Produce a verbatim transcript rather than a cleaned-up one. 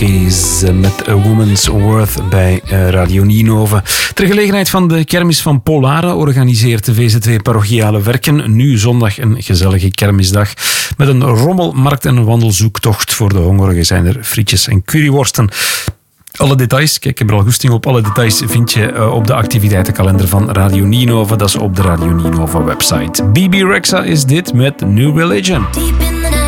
is met A Woman's Worth bij Radio Ninove. Ter gelegenheid van de kermis van Polare organiseert de V Z W Parochiale Werken nu zondag een gezellige kermisdag met een rommelmarkt en een wandelzoektocht. Voor de hongerigen zijn er frietjes en curryworsten. Alle details, kijk, ik heb er al goesting op. Alle details vind je uh, op de activiteitenkalender van Radio Ninove. Dat is op de Radio Ninove website. B B Rexa is dit met New Religion. Deep in the